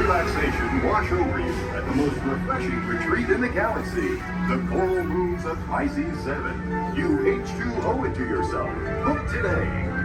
relaxation wash over you at the most refreshing retreat in the galaxy, the Coral Moons of Pisces 7. You H2O it to yourself. Book today.